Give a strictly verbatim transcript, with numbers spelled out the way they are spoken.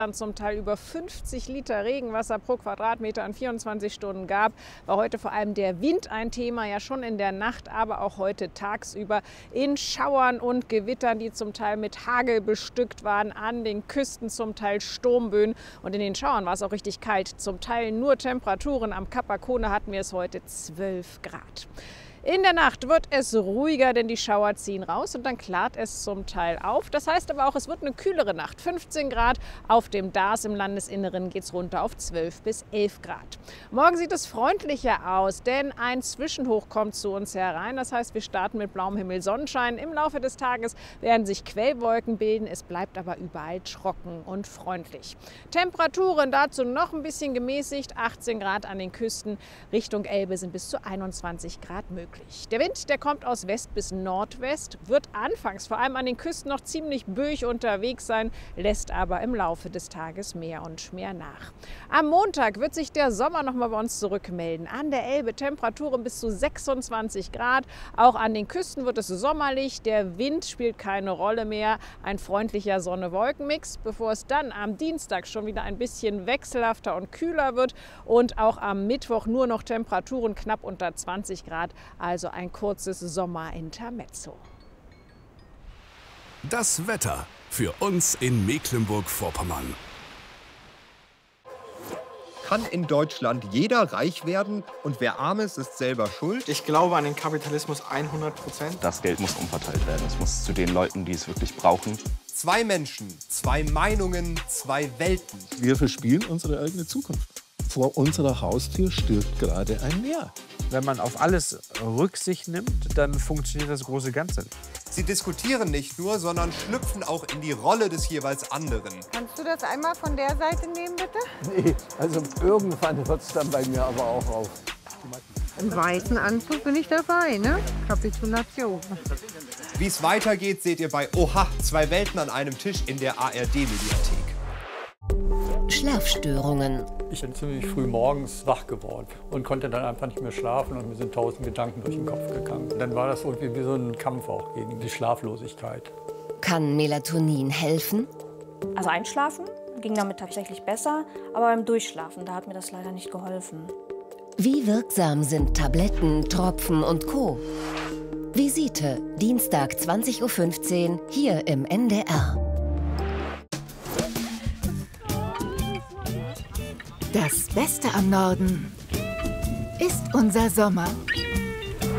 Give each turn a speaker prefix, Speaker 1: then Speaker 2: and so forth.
Speaker 1: zum Teil über fünfzig Liter Regenwasser pro Quadratmeter an vierundzwanzig Stunden gab, war heute vor allem der Wind ein Thema, ja schon in der Nacht, aber auch heute tagsüber in Schauern und Gewittern, die zum Teil mit Hagel bestückt waren, an den Küsten zum Teil Sturmböen und in den Schauern war es auch richtig kalt, zum Teil nur Temperaturen. Am Kap Arkona hatten wir es heute zwölf Grad. In der Nacht wird es ruhiger, denn die Schauer ziehen raus und dann klart es zum Teil auf. Das heißt aber auch, es wird eine kühlere Nacht. fünfzehn Grad auf dem Darß, im Landesinneren geht es runter auf zwölf bis elf Grad. Morgen sieht es freundlicher aus, denn ein Zwischenhoch kommt zu uns herein. Das heißt, wir starten mit blauem Himmel, Sonnenschein. Im Laufe des Tages werden sich Quellwolken bilden. Es bleibt aber überall trocken und freundlich. Temperaturen dazu noch ein bisschen gemäßigt. achtzehn Grad an den Küsten. Richtung Elbe sind bis zu einundzwanzig Grad möglich. Der Wind, der kommt aus West bis Nordwest, wird anfangs vor allem an den Küsten noch ziemlich böig unterwegs sein, lässt aber im Laufe des Tages mehr und mehr nach. Am Montag wird sich der Sommer noch mal bei uns zurückmelden. An der Elbe Temperaturen bis zu sechsundzwanzig Grad. Auch an den Küsten wird es sommerlich. Der Wind spielt keine Rolle mehr. Ein freundlicher Sonne-Wolken-Mix, bevor es dann am Dienstag schon wieder ein bisschen wechselhafter und kühler wird. Und auch am Mittwoch nur noch Temperaturen knapp unter zwanzig Grad. Also ein kurzes Sommerintermezzo.
Speaker 2: Das Wetter für uns in Mecklenburg-Vorpommern.
Speaker 3: Kann in Deutschland jeder reich werden und wer arm ist, ist selber schuld?
Speaker 4: Ich glaube an den Kapitalismus hundert Prozent.
Speaker 5: Das Geld muss umverteilt werden. Es muss zu den Leuten, die es wirklich brauchen.
Speaker 3: Zwei Menschen, zwei Meinungen, zwei Welten.
Speaker 6: Wir verspielen unsere eigene Zukunft. Vor unserer Haustür stirbt gerade ein Meer.
Speaker 7: Wenn man auf alles Rücksicht nimmt, dann funktioniert das große Ganze nicht.
Speaker 3: Sie diskutieren nicht nur, sondern schlüpfen auch in die Rolle des jeweils anderen.
Speaker 8: Kannst du das einmal von der Seite nehmen, bitte?
Speaker 9: Nee, also irgendwann hört es dann bei mir aber auch auf.
Speaker 8: Im weißen Anzug bin ich dabei, ne? Kapitulation.
Speaker 3: Wie es weitergeht, seht ihr bei Oha, zwei Welten an einem Tisch in der A R D-Mediathek.
Speaker 10: Schlafstörungen.
Speaker 11: Ich bin ziemlich früh morgens wach geworden und konnte dann einfach nicht mehr schlafen und mir sind tausend Gedanken durch den Kopf gegangen. Und dann war das irgendwie wie so ein Kampf auch gegen die Schlaflosigkeit.
Speaker 10: Kann Melatonin helfen?
Speaker 12: Also einschlafen ging damit tatsächlich besser, aber beim Durchschlafen, da hat mir das leider nicht geholfen.
Speaker 10: Wie wirksam sind Tabletten, Tropfen und Co.? Visite, Dienstag zwanzig Uhr fünfzehn, hier im N D R.
Speaker 13: Das Beste am Norden ist unser Sommer.